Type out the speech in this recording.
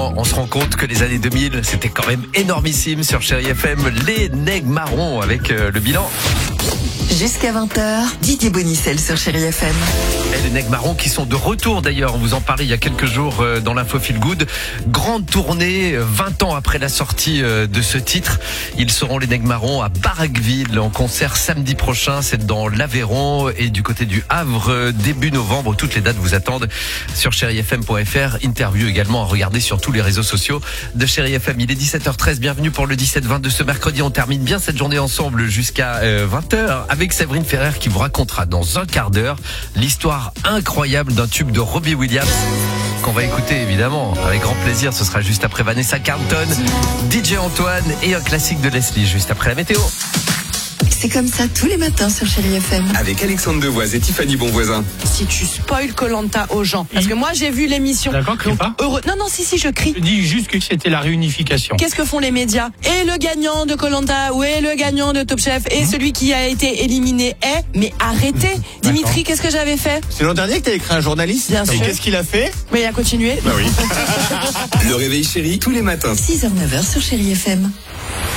On se rend compte que les années 2000, c'était quand même énormissime sur Chérie FM. Les Nègres Marrons avec le bilan. Jusqu'à 20h, Didier Bonicel sur Chérie FM. Et les Nègres Marrons qui sont de retour d'ailleurs. On vous en parlait il y a quelques jours dans l'Info Feel Good. Grande tournée, 20 ans après la sortie de ce titre. Ils seront les Nègres Marrons à Barraqueville en concert samedi prochain. C'est dans l'Aveyron et du côté du Havre début novembre. Toutes les dates vous attendent sur chérifm.fr. Interview également à regarder sur tous les réseaux sociaux de Chérie FM. Il est 17h13. Bienvenue pour le 17-20 de ce mercredi. On termine bien cette journée ensemble jusqu'à 20h avec Séverine Ferrer qui vous racontera dans un quart d'heure l'histoire incroyable d'un tube de Robbie Williams qu'on va écouter évidemment avec grand plaisir. Ce sera juste après Vanessa Carlton, DJ Antoine et un classique de Leslie juste après la météo. C'est comme ça tous les matins sur Chérie FM. Avec Alexandre Devoise et Tiffany Bonvoisin. Si tu spoil Koh-Lanta aux gens. Parce que moi, j'ai vu l'émission. D'accord, crie pas. Heureux. Non, si, je crie. Je dis juste que c'était la réunification. Qu'est-ce que font les médias? Et le gagnant de Koh-Lanta, ou est le gagnant de Top Chef, et celui qui a été éliminé est. Mais arrêtez. Dimitri, qu'est-ce que j'avais fait? C'est l'an dernier que t'as écrit un journaliste. Bien Et sûr. qu'est-ce qu'il a fait? Mais il a continué. Bah oui. Le réveil chéri tous les matins. 6h-9h sur Chérie FM.